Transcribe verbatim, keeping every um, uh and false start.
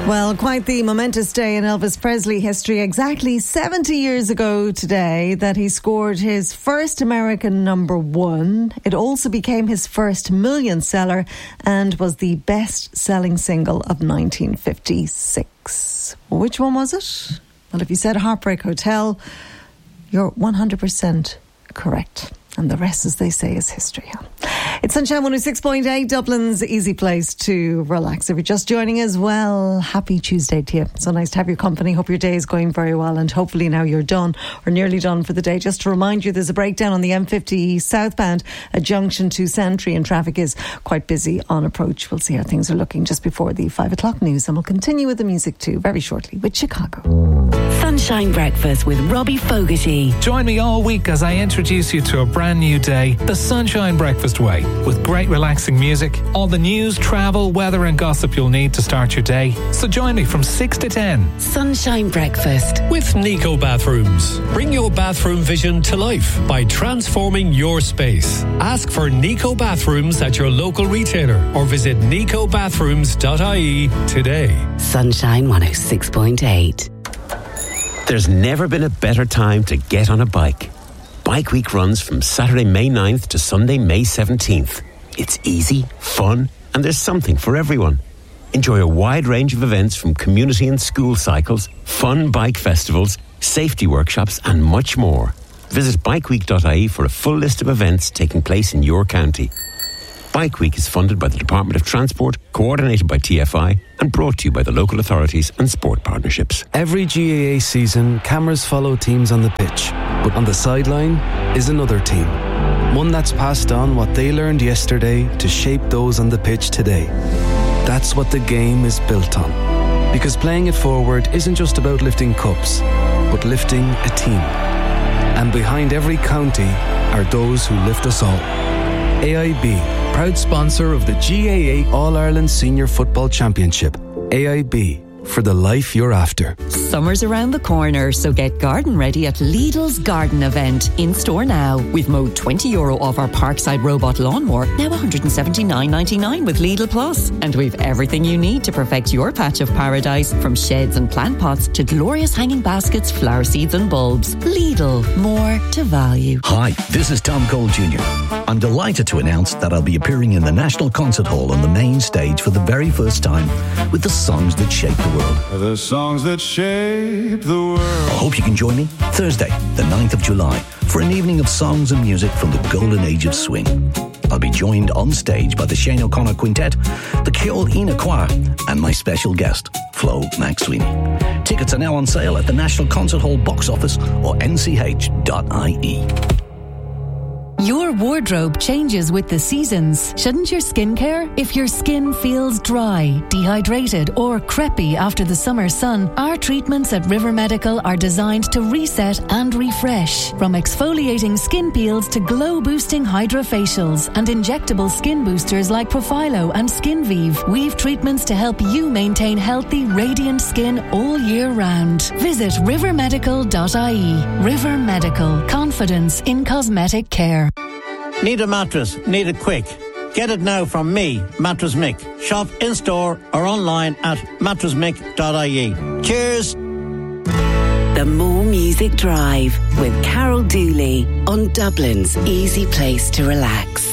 Well, quite the momentous day in Elvis Presley history. Exactly seventy years ago today that he scored his first American number one. It also became his first million seller and was the best-selling single of nineteen fifty-six. Which one was it? Well, if you said Heartbreak Hotel, you're one hundred percent correct. And the rest, as they say, is history. It's Sunshine one oh six point eight, Dublin's easy place to relax. If you're just joining us, well, happy Tuesday to you. So nice to have your company. Hope your day is going very well, and hopefully now you're done or nearly done for the day. Just to remind you, there's a breakdown on the M fifty southbound at junction to Santry, and traffic is quite busy on approach. We'll see how things are looking just before the five o'clock news, and we'll continue with the music too very shortly with Chicago. Sunshine Breakfast with Robbie Fogarty. Join me all week as I introduce you to a brand new day, the Sunshine Breakfast way, with great relaxing music, all the news, travel, weather and gossip you'll need to start your day. So join me from six to ten. Sunshine Breakfast with Nico Bathrooms. Bring your bathroom vision to life by transforming your space. Ask for Nico Bathrooms at your local retailer or visit nico bathrooms dot I E today. Sunshine one oh six point eight. There's never been a better time to get on a bike. Bike Week runs from Saturday, May ninth to Sunday, May seventeenth. It's easy, fun, and there's something for everyone. Enjoy a wide range of events from community and school cycles, fun bike festivals, safety workshops, and much more. Visit bike week dot I E for a full list of events taking place in your county. Bike Week is funded by the Department of Transport, coordinated by T F I, and brought to you by the local authorities and sport partnerships. Every G A A season, cameras follow teams on the pitch, but on the sideline is another team. One that's passed on what they learned yesterday to shape those on the pitch today. That's what the game is built on. Because playing it forward isn't just about lifting cups, but lifting a team. And behind every county are those who lift us all. A I B, proud sponsor of the G A A All-Ireland Senior Football Championship. A I B, for the life you're after. Summer's around the corner, so get garden ready at Lidl's Garden Event. In store now. We've mowed twenty euro off our Parkside Robot Lawnmower, now one hundred seventy-nine ninety-nine with Lidl Plus. And we've everything you need to perfect your patch of paradise, from sheds and plant pots to glorious hanging baskets, flower seeds and bulbs. Lidl, more to value. Hi, this is Tom Cole Junior I'm delighted to announce that I'll be appearing in the National Concert Hall on the main stage for the very first time with the songs that shape the world. The songs that shape the world. I hope you can join me Thursday, the ninth of July, for an evening of songs and music from the golden age of swing. I'll be joined on stage by the Shane O'Connor Quintet, the Ceol Ina Choir, and my special guest, Flo McSweeney. Tickets are now on sale at the National Concert Hall box office or n c h dot I e. Your wardrobe changes with the seasons. Shouldn't your skincare? If your skin feels dry, dehydrated or crepey after the summer sun, our treatments at River Medical are designed to reset and refresh. From exfoliating skin peels to glow-boosting hydrofacials and injectable skin boosters like Profilo and SkinVive, we've treatments to help you maintain healthy, radiant skin all year round. Visit river medical dot I E. River Medical. Confidence in cosmetic care. Need a mattress? Need it quick? Get it now from me, Mattress Mick. Shop in-store or online at mattress mick dot I E. Cheers! The More Music Drive with Carol Dooley on Dublin's easy place to relax.